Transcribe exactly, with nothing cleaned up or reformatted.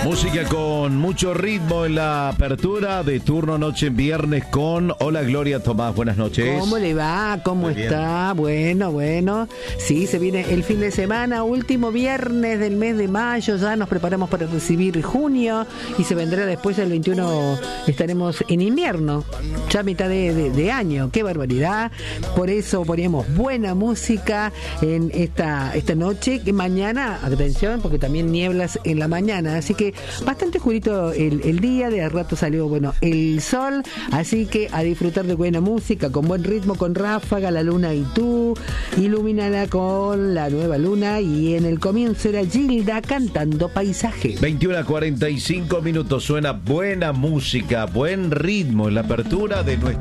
Música con mucho ritmo en la apertura de Turno Noche en Viernes con Hola Gloria Tomás, buenas noches. ¿Cómo le va? ¿Cómo Muy está? bien. Bueno, bueno. Sí, se viene el fin de semana, último viernes del mes de mayo, ya nos preparamos para recibir junio y se vendrá después el veintiuno, estaremos en invierno, ya a mitad de, de, de año. ¡Qué barbaridad! Por eso poníamos buena música en esta, esta noche, que mañana, atención, porque también nieblas en la mañana, así que bastante oscurito el, el día, de a rato salió, bueno, el sol, así que a disfrutar de buena música, con buen ritmo, con Ráfaga, La Luna y Tú, ilumínala con la nueva luna, y en el comienzo era Gilda cantando Paisaje. veintiuno a cuarenta y cinco minutos, suena buena música, buen ritmo en la apertura de nuestro